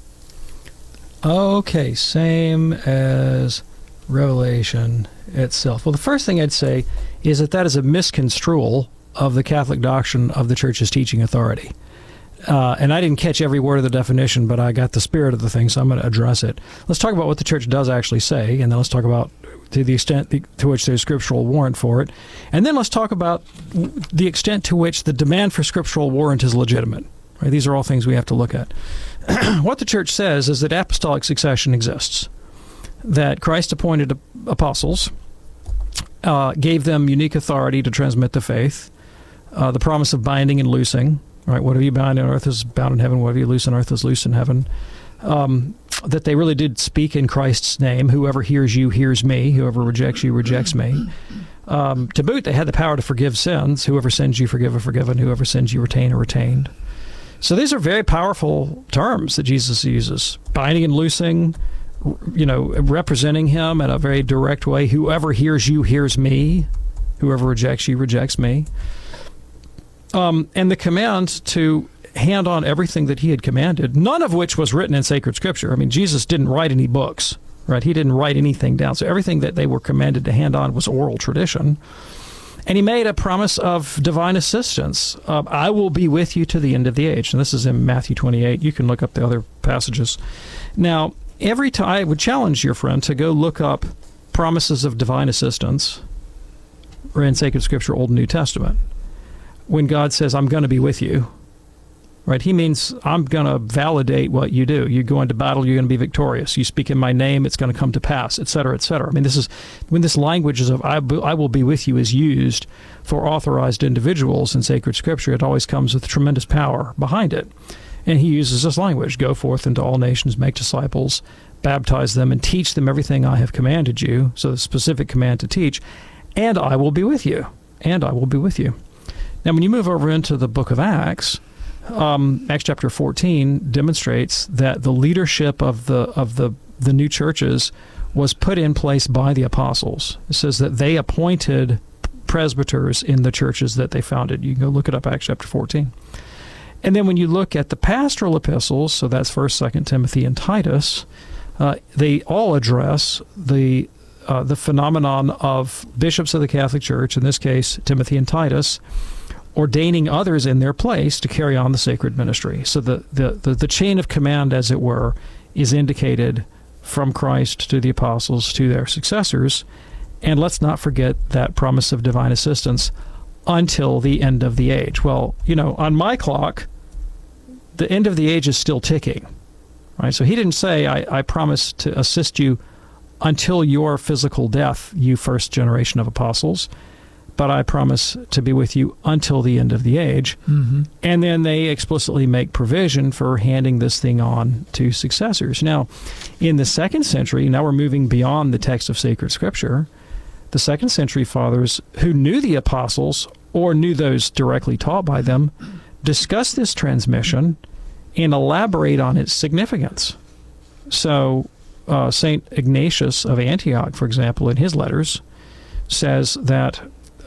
Okay, same as revelation itself. Well, the first thing I'd say is that is a misconstrual of the Catholic doctrine of the Church's teaching authority. And I didn't catch every word of the definition, but I got the spirit of the thing, so I'm going to address it. Let's talk about what the Church does actually say, and then let's talk about to the extent to which there's scriptural warrant for it. And then let's talk about the extent to which the demand for scriptural warrant is legitimate. Right? These are all things we have to look at. What the Church says is that apostolic succession exists, that Christ appointed apostles, gave them unique authority to transmit the faith, the promise of binding and loosing, right? Whatever you bind on earth is bound in heaven. Whatever you loose on earth is loose in heaven. That they really did speak in Christ's name. Whoever hears you hears me. Whoever rejects you rejects me. To boot, they had the power to forgive sins. Whoever sins you forgive are forgiven. Whoever sins you retain are retained. So these are very powerful terms that Jesus uses. Binding and loosing, representing him in a very direct way. Whoever hears you hears me. Whoever rejects you rejects me. And the command to hand on everything that he had commanded, none of which was written in sacred scripture. I mean, Jesus didn't write any books, right? He didn't write anything down. So everything that they were commanded to hand on was oral tradition. And he made a promise of divine assistance. I will be with you to the end of the age. And this is in Matthew 28. You can look up the other passages. Now, every time I would challenge your friend to go look up promises of divine assistance or in sacred scripture, Old and New Testament. When God says, I'm going to be with you, right? He means I'm going to validate what you do. You go into battle, you're going to be victorious. You speak in my name, it's going to come to pass, et cetera, et cetera. I mean, this is when this language of I will be with you is used for authorized individuals in sacred scripture. It always comes with tremendous power behind it. And he uses this language, go forth into all nations, make disciples, baptize them, and teach them everything I have commanded you. So the specific command to teach, and I will be with you. And I will be with you. Now, when you move over into the book of Acts, Acts chapter 14 demonstrates that the leadership of the new churches was put in place by the apostles. It says that they appointed presbyters in the churches that they founded. You can go look it up, Acts chapter 14. And then when you look at the pastoral epistles, so that's 1st, 2nd Timothy, and Titus, they all address the phenomenon of bishops of the Catholic Church, in this case Timothy and Titus, ordaining others in their place to carry on the sacred ministry. So the chain of command, as it were, is indicated from Christ to the apostles to their successors. And let's not forget that promise of divine assistance until the end of the age. Well, on my clock, the end of the age is still ticking, right? So he didn't say, I promise to assist you until your physical death, you first generation of apostles, but I promise to be with you until the end of the age. Mm-hmm. And then they explicitly make provision for handing this thing on to successors. Now, in the 2nd century, now we're moving beyond the text of sacred scripture, the 2nd century fathers who knew the apostles or knew those directly taught by them discuss this transmission and elaborate on its significance. So St. Ignatius of Antioch, for example, in his letters, says that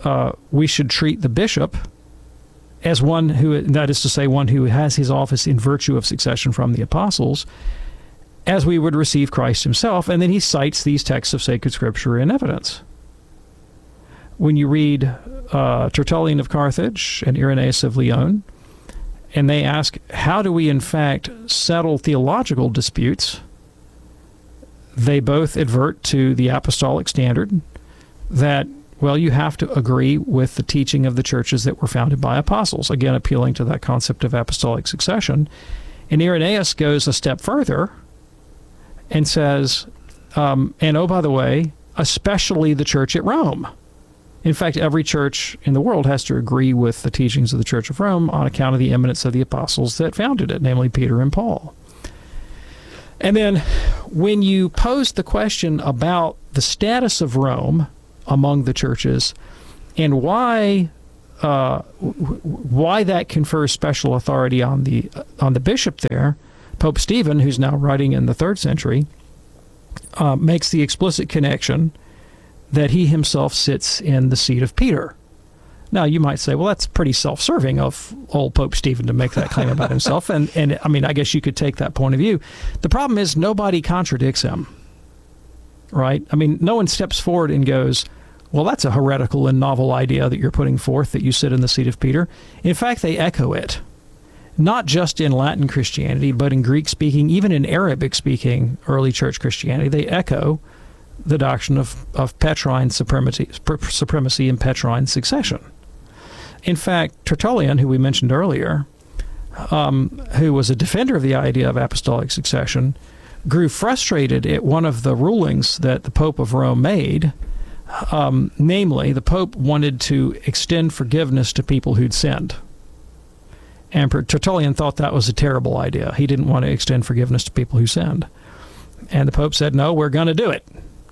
we should treat the bishop as one who, that is to say, one who has his office in virtue of succession from the apostles, as we would receive Christ himself. And then he cites these texts of sacred scripture in evidence. When you read Tertullian of Carthage and Irenaeus of Lyon, and they ask, how do we in fact settle theological disputes? They both advert to the apostolic standard that, well, you have to agree with the teaching of the churches that were founded by apostles, again appealing to that concept of apostolic succession. And Irenaeus goes a step further and says, and oh, by the way, especially the church at Rome. In fact, every church in the world has to agree with the teachings of the Church of Rome on account of the eminence of the apostles that founded it, namely Peter and Paul. And then when you pose the question about the status of Rome among the churches and why that confers special authority on the bishop there, Pope Stephen, who's now writing in the 3rd century, makes the explicit connection that he himself sits in the seat of Peter. Now, you might say, well, that's pretty self-serving of old Pope Stephen to make that claim about himself. And I mean, I guess you could take that point of view. The problem is nobody contradicts him, right? I mean, no one steps forward and goes, well, that's a heretical and novel idea that you're putting forth, that you sit in the seat of Peter. In fact, they echo it, not just in Latin Christianity, but in Greek-speaking, even in Arabic-speaking early church Christianity. They echo the doctrine of Petrine supremacy and Petrine succession. In fact, Tertullian, who we mentioned earlier, who was a defender of the idea of apostolic succession, grew frustrated at one of the rulings that the Pope of Rome made. Namely, the Pope wanted to extend forgiveness to people who'd sinned. And Tertullian thought that was a terrible idea. He didn't want to extend forgiveness to people who sinned. And the Pope said, no, we're going to do it.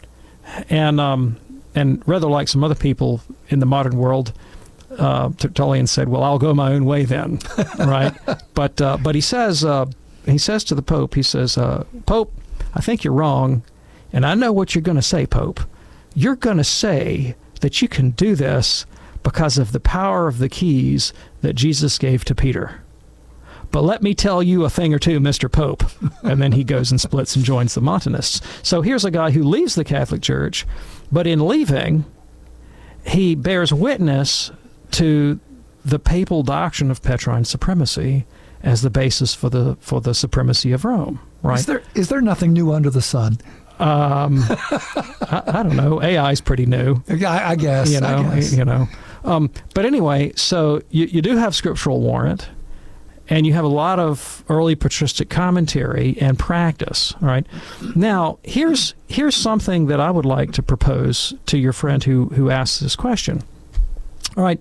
And rather like some other people in the modern world, Tertullian said, well, I'll go my own way then, right? But he says to the Pope, he says, Pope, I think you're wrong, and I know what you're going to say, Pope. You're going to say that you can do this because of the power of the keys that Jesus gave to Peter. But let me tell you a thing or two, Mr. Pope. And then he goes and splits and joins the Montanists. So here's a guy who leaves the Catholic Church, but in leaving, he bears witness to the papal doctrine of Petrine supremacy as the basis for the supremacy of Rome. Right? Is there nothing new under the sun? I don't know. AI is pretty new. I guess. But anyway, so you do have scriptural warrant. And you have a lot of early patristic commentary and practice, right? Now, here's something that I would like to propose to your friend who asked this question. All right.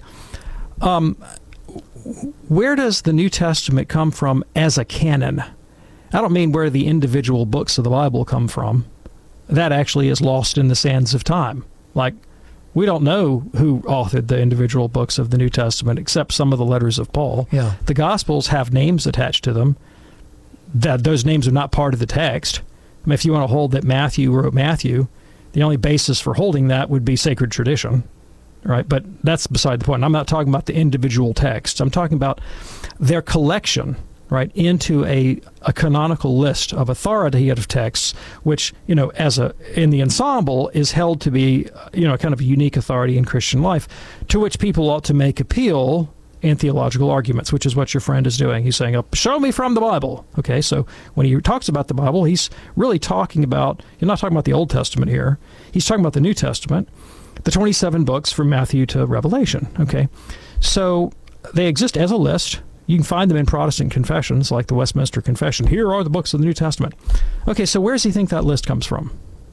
Where does the New Testament come from as a canon? I don't mean where the individual books of the Bible come from. That actually is lost in the sands of time. Like, we don't know who authored the individual books of the New Testament except some of the letters of Paul. Yeah. The Gospels have names attached to them. Those names are not part of the text. I mean, if you want to hold that Matthew wrote Matthew, the only basis for holding that would be sacred tradition, right? But that's beside the point. I'm not talking about the individual texts. I'm talking about their collection, right, into a canonical list of authoritative texts, which, in the ensemble is held to be, kind of a unique authority in Christian life, to which people ought to make appeal in theological arguments, which is what your friend is doing. He's saying, show me from the Bible. Okay, so when he talks about the Bible, he's really talking about, you're not talking about the Old Testament here, he's talking about the New Testament, the 27 books from Matthew to Revelation. Okay, so they exist as a list. You can find them in Protestant confessions, like the Westminster Confession. Here are the books of the New Testament. Okay, so where does he think that list comes from?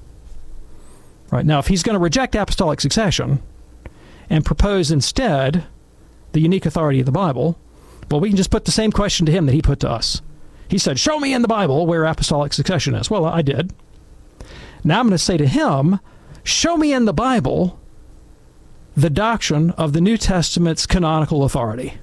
Right, now, if he's going to reject apostolic succession and propose instead the unique authority of the Bible, well, we can just put the same question to him that he put to us. He said, show me in the Bible where apostolic succession is. Well, I did. Now I'm going to say to him, show me in the Bible the doctrine of the New Testament's canonical authority.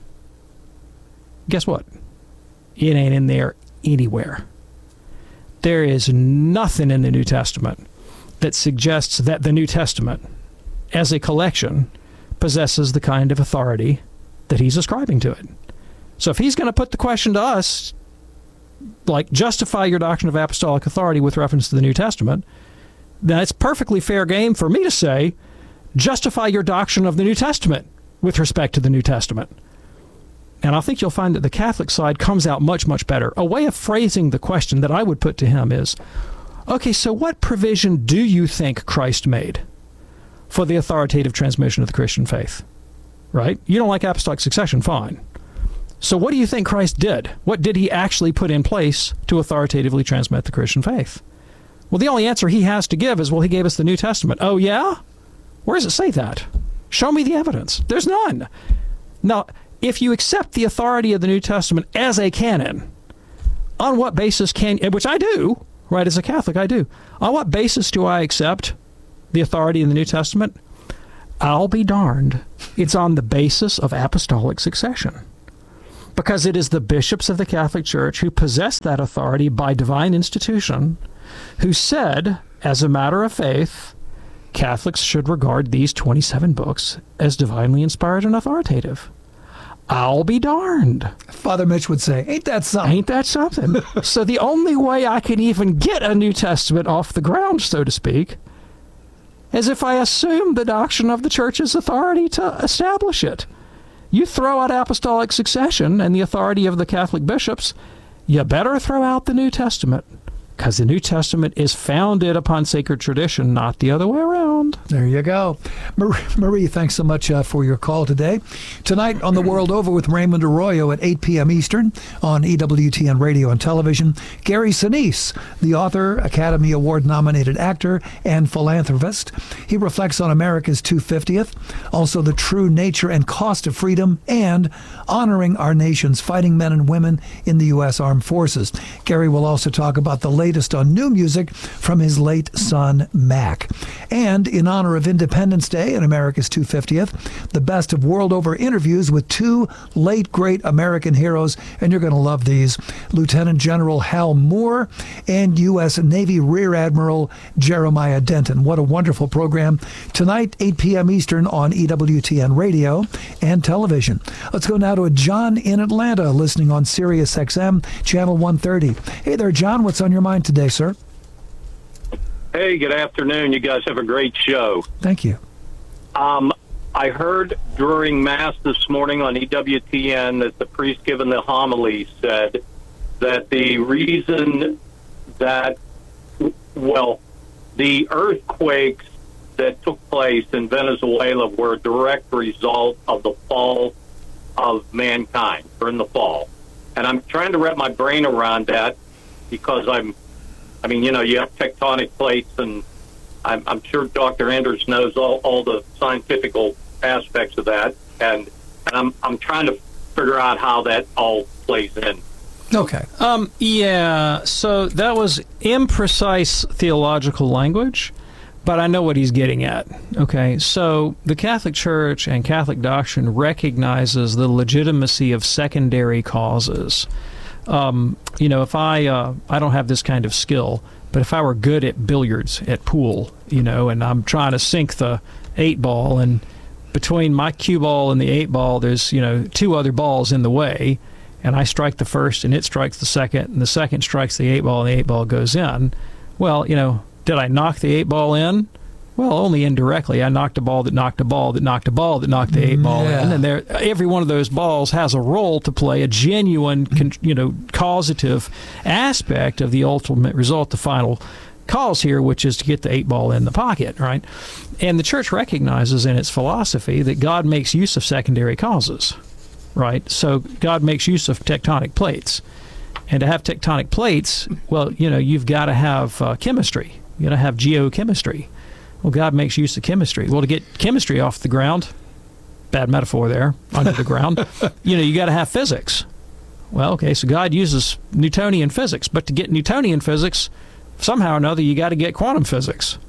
Guess what? It ain't in there anywhere. There is nothing in the New Testament that suggests that the New Testament, as a collection, possesses the kind of authority that he's ascribing to it. So if he's going to put the question to us, like, justify your doctrine of apostolic authority with reference to the New Testament, then it's perfectly fair game for me to say, justify your doctrine of the New Testament with respect to the New Testament. And I think you'll find that the Catholic side comes out much, much better. A way of phrasing the question that I would put to him is, okay, so what provision do you think Christ made for the authoritative transmission of the Christian faith? Right? You don't like apostolic succession, fine. So what do you think Christ did? What did he actually put in place to authoritatively transmit the Christian faith? Well, the only answer he has to give is, well, he gave us the New Testament. Oh, yeah? Where does it say that? Show me the evidence. There's none. Now, if you accept the authority of the New Testament as a canon, on what basis which I do, right, as a Catholic, I do. On what basis do I accept the authority in the New Testament? I'll be darned. It's on the basis of apostolic succession. Because it is the bishops of the Catholic Church who possess that authority by divine institution, who said, as a matter of faith, Catholics should regard these 27 books as divinely inspired and authoritative. I'll be darned. Father Mitch would say, ain't that something? Ain't that something? So the only way I can even get a New Testament off the ground, so to speak, is if I assume the doctrine of the Church's authority to establish it. You throw out apostolic succession and the authority of the Catholic bishops, you better throw out the New Testament, because the New Testament is founded upon sacred tradition, not the other way around. There you go. Marie, thanks so much for your call today. Tonight on The World Over with Raymond Arroyo at 8 p.m. Eastern on EWTN Radio and Television, Gary Sinise, the author, Academy Award-nominated actor, and philanthropist. He reflects on America's 250th, also the true nature and cost of freedom, and honoring our nation's fighting men and women in the U.S. Armed Forces. Gary will also talk about the latest on new music from his late son, Mac. And in honor of Independence Day and America's 250th, the best of World Over interviews with two late great American heroes, and you're going to love these, Lieutenant General Hal Moore and U.S. Navy Rear Admiral Jeremiah Denton. What a wonderful program. Tonight, 8 p.m. Eastern on EWTN Radio and Television. Let's go now to John in Atlanta, listening on Sirius XM, Channel 130. Hey there, John. What's on your mind today, sir? Hey, good afternoon. You guys have a great show. Thank you. I heard during Mass this morning on EWTN that the priest giving the homily said that the reason that, the earthquakes that took place in Venezuela were a direct result of the fall of mankind, or in the fall. And I'm trying to wrap my brain around that, because you have tectonic plates, and I'm sure Dr. Anders knows all the scientific aspects of that, and I'm trying to figure out how that all plays in. Okay. Yeah, so that was imprecise theological language, but I know what he's getting at. Okay, so the Catholic Church and Catholic doctrine recognizes the legitimacy of secondary causes. If I don't have this kind of skill, but if I were good at billiards, at pool, and I'm trying to sink the 8-ball, and between my cue ball and the 8-ball, there's, two other balls in the way, and I strike the first and it strikes the second, and the second strikes the 8-ball and the 8-ball goes in. Well, did I knock the 8-ball in? Well, only indirectly. I knocked a ball that knocked a ball that knocked a ball that knocked the 8-ball in. And every one of those balls has a role to play, a genuine, causative aspect of the ultimate result, the final cause here, which is to get the 8-ball in the pocket, right? And the Church recognizes in its philosophy that God makes use of secondary causes, right? So God makes use of tectonic plates. And to have tectonic plates, you've got to have chemistry. You've got to have geochemistry. Well, God makes use of chemistry. Well, to get chemistry off the ground, bad metaphor there, under the ground, you got to have physics. Well, okay, so God uses Newtonian physics, but to get Newtonian physics, somehow or another, you got to get quantum physics.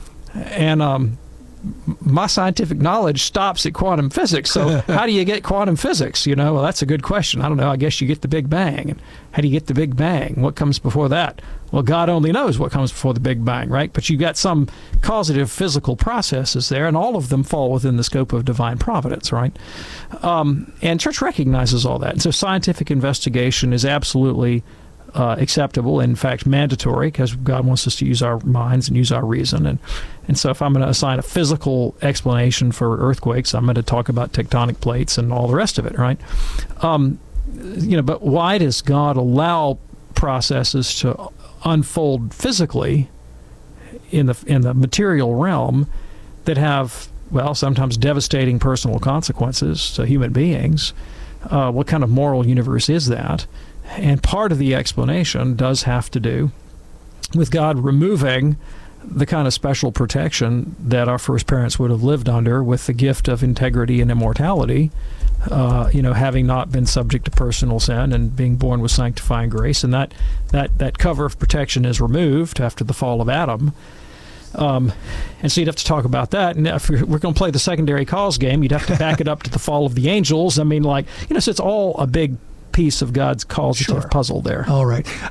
And my scientific knowledge stops at quantum physics. So how do you get quantum physics? Well, that's a good question. I don't know. I guess you get the Big Bang. And how do you get the Big Bang? What comes before that? Well, God only knows what comes before the Big Bang, right? But you've got some causative physical processes there, and all of them fall within the scope of divine providence, right? And Church recognizes all that. And so scientific investigation is absolutely acceptable, in fact mandatory, because God wants us to use our minds and use our reason. And so if I'm going to assign a physical explanation for earthquakes, I'm going to talk about tectonic plates and all the rest of it, right? But why does God allow processes to unfold physically in the material realm that have, sometimes devastating personal consequences to human beings? what kind of moral universe is that? And part of the explanation does have to do with God removing the kind of special protection that our first parents would have lived under with the gift of integrity and immortality, having not been subject to personal sin and being born with sanctifying grace. And that cover of protection is removed after the fall of Adam. And so you'd have to talk about that. And if we're going to play the secondary cause game, you'd have to back it up to the fall of the angels. I mean, so it's all a big piece of God's causative puzzle there. All right.